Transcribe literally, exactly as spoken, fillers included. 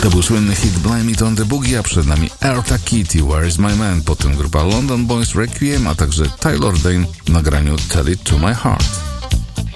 To był słynny hit Blame It on the Boogie, a przed nami Eartha Kitt i Where is my man, potem grupa London Boys Requiem, a także Taylor Dayne w nagraniu Tell It to My Heart.